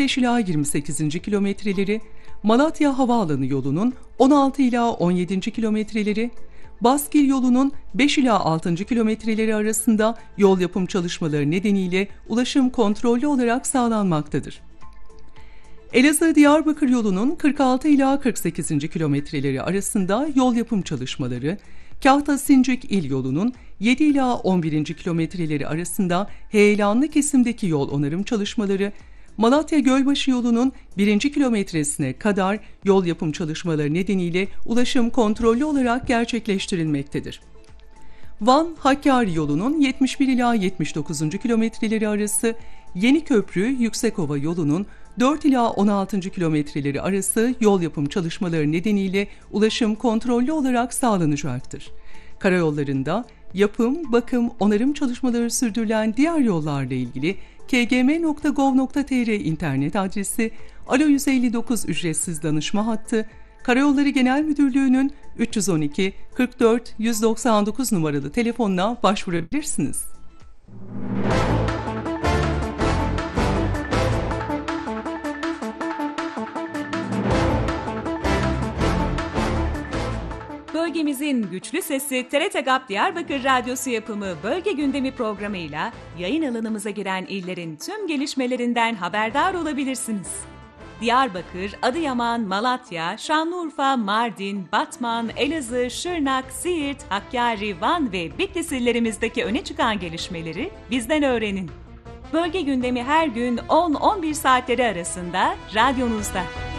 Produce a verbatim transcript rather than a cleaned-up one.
beş ila yirmi sekizinci kilometreleri, Malatya Havaalanı yolunun on altı ila on yedinci kilometreleri, Baskil yolunun beş ila altıncı kilometreleri arasında yol yapım çalışmaları nedeniyle ulaşım kontrollü olarak sağlanmaktadır. Elazığ-Diyarbakır yolunun kırk altı ila kırk sekizinci kilometreleri arasında yol yapım çalışmaları, Kahta-Sincik il yolunun yedi ila on birinci kilometreleri arasında heyelanlı kesimdeki yol onarım çalışmaları, Malatya-Gölbaşı yolunun birinci kilometresine kadar yol yapım çalışmaları nedeniyle ulaşım kontrollü olarak gerçekleştirilmektedir. Van-Hakkari yolunun yetmiş bir ila yetmiş dokuzuncu kilometreleri arası, Yeniköprü-Yüksekova yolunun dört ila on altıncı kilometreleri arası yol yapım çalışmaları nedeniyle ulaşım kontrollü olarak sağlanacaktır. Karayollarında yapım, bakım, onarım çalışmaları sürdürülen diğer yollarla ilgili k g m nokta gov nokta t r internet adresi, Alo yüz elli dokuz ücretsiz danışma hattı, Karayolları Genel Müdürlüğü'nün üç yüz on iki kırk dört yüz doksan dokuz numaralı telefonuna başvurabilirsiniz. Bölgemizin güçlü sesi T R T GAP Diyarbakır Radyosu yapımı Bölge Gündemi programıyla yayın alanımıza giren illerin tüm gelişmelerinden haberdar olabilirsiniz. Diyarbakır, Adıyaman, Malatya, Şanlıurfa, Mardin, Batman, Elazığ, Şırnak, Siirt, Hakkari, Van ve Bitlis illerimizdeki öne çıkan gelişmeleri bizden öğrenin. Bölge Gündemi her gün on on bir saatleri arasında radyonuzda.